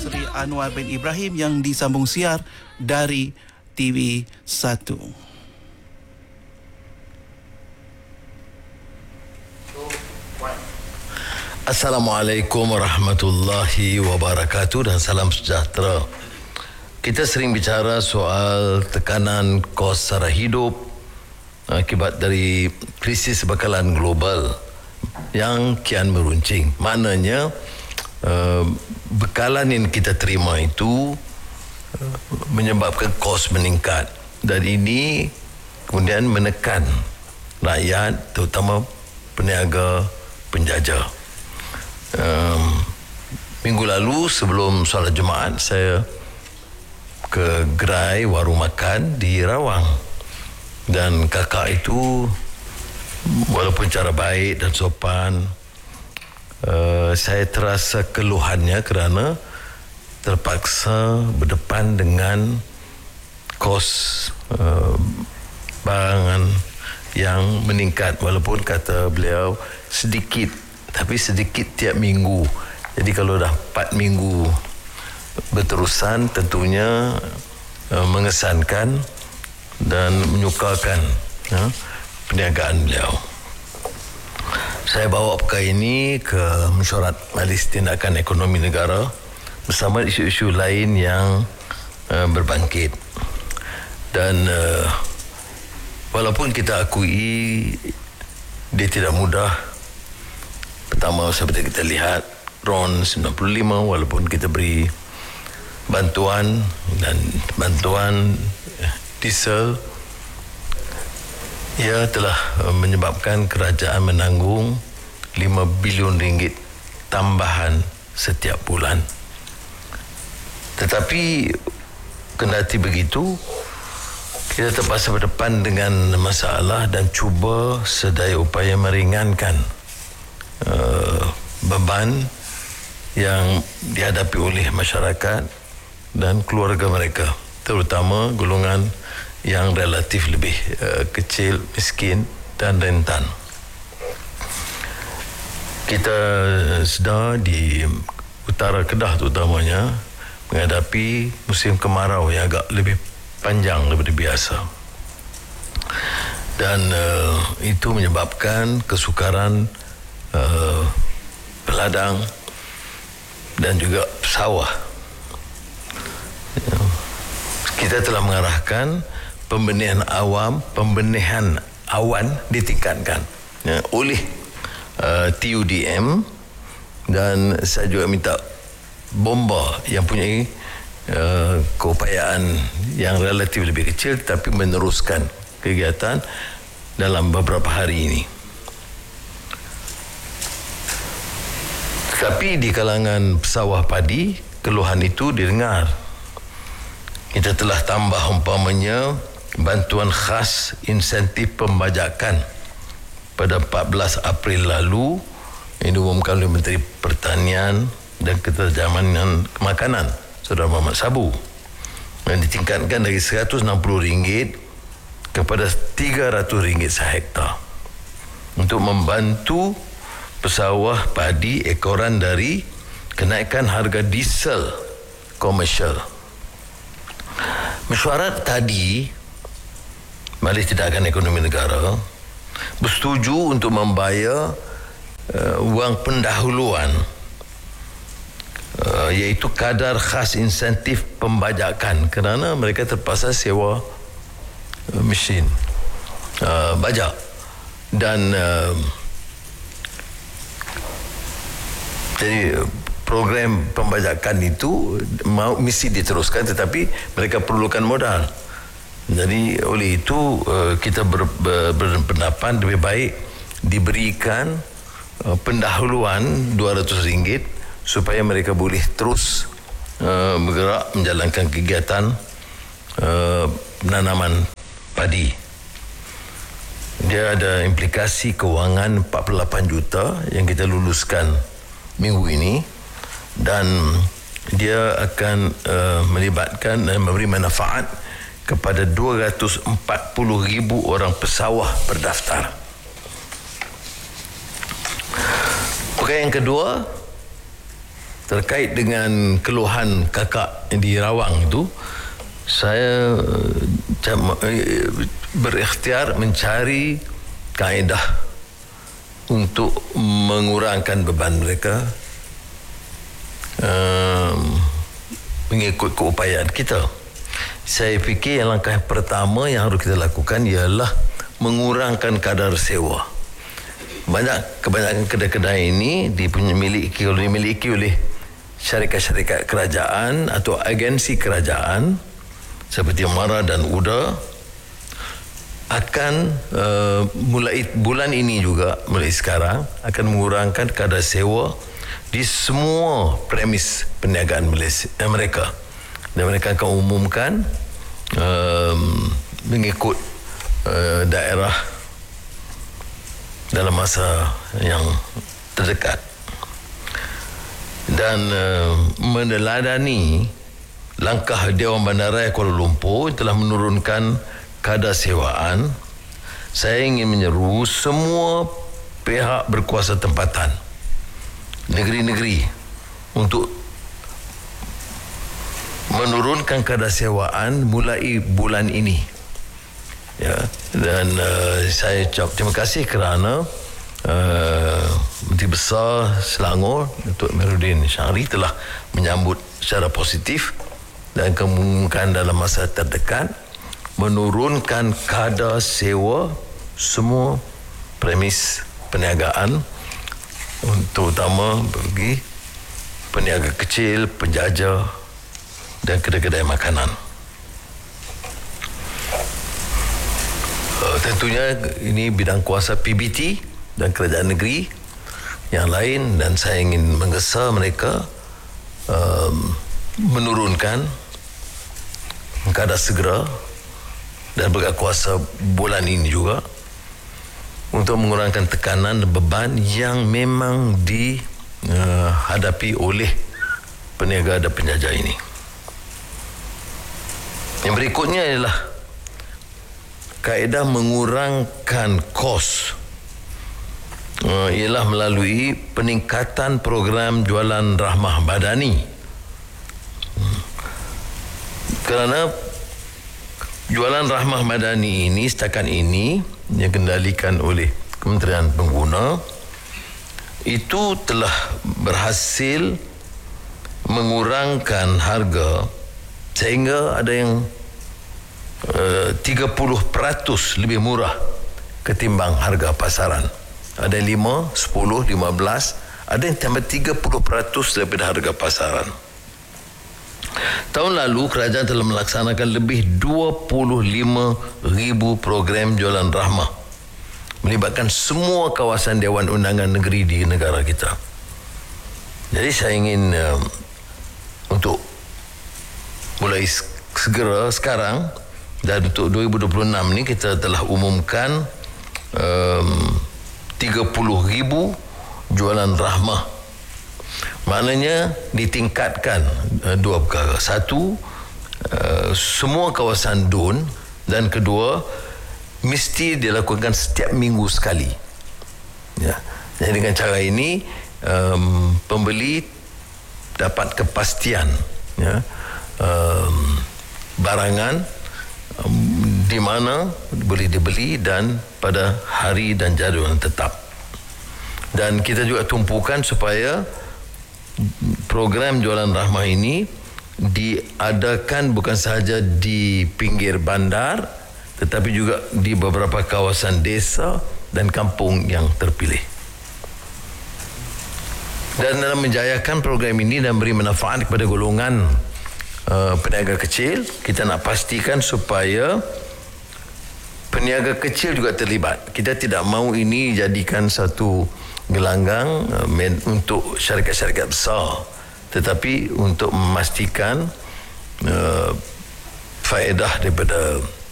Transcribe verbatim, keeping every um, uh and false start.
Seri Anwar bin Ibrahim yang disambung siar dari T V satu. Assalamualaikum warahmatullahi wabarakatuh dan salam sejahtera. Kita sering bicara soal tekanan kos sara hidup akibat dari krisis bekalan global yang kian meruncing. Maknanya uh, bekalan yang kita terima itu uh, menyebabkan kos meningkat dan ini kemudian menekan rakyat, terutama peniaga penjajah. Um, minggu lalu sebelum solat Jumaat saya ke gerai warung makan di Rawang dan kakak itu walaupun cara baik dan sopan, uh, saya terasa keluhannya kerana terpaksa berdepan dengan kos uh, barangan yang meningkat, walaupun kata beliau sedikit, tapi sedikit tiap minggu. Jadi kalau dah empat minggu berterusan, tentunya uh, mengesankan dan menyukarkan uh, perniagaan beliau. Saya bawa perkara ini ke Mesyuarat Majlis Tindakan Ekonomi Negara bersama isu-isu lain yang uh, berbangkit. Dan uh, walaupun kita akui dia tidak mudah. Pertama, seperti kita lihat RON sembilan puluh lima, walaupun kita beri bantuan dan bantuan diesel, ia telah menyebabkan kerajaan menanggung lima bilion ringgit tambahan setiap bulan. Tetapi kendati begitu, kita terpaksa berdepan dengan masalah dan cuba sedaya upaya meringankan uh, beban yang dihadapi oleh masyarakat dan keluarga mereka, terutama golongan yang relatif lebih uh, kecil, miskin dan rentan. Kita sedar di utara Kedah terutamanya menghadapi musim kemarau yang agak lebih panjang daripada biasa. Dan uh, itu menyebabkan kesukaran uh, peladang dan juga sawah. Kita telah mengarahkan pembenihan awam, pembenihan awan ditingkatkan ya, oleh uh, T U D M, dan saya juga minta bomba yang punya uh, keupayaan yang relatif lebih kecil tapi meneruskan kegiatan dalam beberapa hari ini. Tapi di kalangan pesawah padi, keluhan itu didengar. Kita telah tambah umpamanya bantuan khas insentif pembajakan pada empat belas April lalu yang diumumkan oleh Menteri Pertanian dan Keterjamanan Makanan, Saudara Muhammad Sabu, yang ditingkatkan dari seratus enam puluh ringgit kepada tiga ratus ringgit sehektar untuk membantu pesawah padi ekoran dari kenaikan harga diesel komersial. Mesyuarat tadi, Majlis Tindakan Ekonomi Negara, bersetuju untuk membayar uh, wang pendahuluan, uh, iaitu kadar khas insentif pembajakan, kerana mereka terpaksa sewa uh, mesin uh, bajak. Dan uh, jadi program pembajakan itu mau mesti diteruskan, tetapi mereka perlukan modal. Jadi oleh itu kita ber, ber, berpendapat lebih baik diberikan pendahuluan dua ratus ringgit supaya mereka boleh terus uh, bergerak menjalankan kegiatan uh, penanaman padi. Dia ada implikasi kewangan empat puluh lapan juta yang kita luluskan minggu ini, dan dia akan uh, melibatkan dan memberi manfaat kepada dua ratus empat puluh ribu orang pesawah berdaftar. Perkara yang kedua terkait dengan keluhan kakak di Rawang itu, saya uh, berikhtiar mencari kaedah untuk mengurangkan beban mereka um, mengikut keupayaan kita. Saya fikir yang langkah pertama yang harus kita lakukan ialah mengurangkan kadar sewa. Banyak kebanyakan kedai-kedai ini dimiliki oleh dimiliki oleh syarikat-syarikat kerajaan atau agensi kerajaan seperti Mara dan U D A akan uh, mulai bulan ini juga, mulai sekarang akan mengurangkan kadar sewa di semua premis perniagaan Malaysia, eh, mereka, dan mereka akan umumkan um, mengikut uh, daerah dalam masa yang terdekat. Dan uh, meneladani langkah Dewan Bandaraya Kuala Lumpur telah menurunkan kadar sewaan, saya ingin menyeru semua pihak berkuasa tempatan negeri-negeri untuk menurunkan kadar sewaan mulai bulan ini. Ya, dan uh, saya ucap terima kasih kerana uh, Menteri Besar Selangor Datuk Amiruddin Syahri telah menyambut secara positif dan kemungkinan dalam masa terdekat menurunkan kadar sewa semua premis perniagaan, terutama bagi peniaga kecil, penjajah dan kedai-kedai makanan. Uh, tentunya ini bidang kuasa P B T dan kerajaan negeri yang lain, dan saya ingin menggesa mereka um, menurunkan kadar segera dan berkuasa bulan ini juga untuk mengurangkan tekanan dan beban yang memang dihadapi uh, oleh peniaga dan penjajah ini. Yang berikutnya adalah kaedah mengurangkan kos, uh, ialah melalui peningkatan program jualan rahmah badani. Hmm. Kerana jualan rahmah madani ini setakat ini yang dikendalikan oleh Kementerian Pengguna itu telah berhasil mengurangkan harga sehingga ada yang uh, tiga puluh peratus lebih murah ketimbang harga pasaran. Ada lima, sepuluh, lima belas, ada yang tambah tiga puluh peratus daripada harga pasaran. Tahun lalu kerajaan telah melaksanakan lebih dua puluh lima ribu program jualan rahmah melibatkan semua kawasan Dewan Undangan Negeri di negara kita. Jadi saya ingin um, untuk mulai segera sekarang dan untuk dua ribu dua puluh enam ni kita telah umumkan um, tiga puluh ribu jualan rahmah. Maknanya ditingkatkan uh, dua perkara. Satu, uh, semua kawasan D U N, dan kedua, mesti dilakukan setiap minggu sekali. Ya. Jadi dengan cara ini um, pembeli dapat kepastian, ya, um, barangan um, di mana boleh dibeli dan pada hari dan jadual yang tetap. Dan kita juga tumpukan supaya program jualan rahmah ini diadakan bukan sahaja di pinggir bandar tetapi juga di beberapa kawasan desa dan kampung yang terpilih. Dan dalam menjayakan program ini dan beri manfaat kepada golongan uh, peniaga kecil, kita nak pastikan supaya peniaga kecil juga terlibat. Kita tidak mahu ini jadikan satu gelanggang uh, untuk syarikat-syarikat besar, tetapi untuk memastikan uh, faedah daripada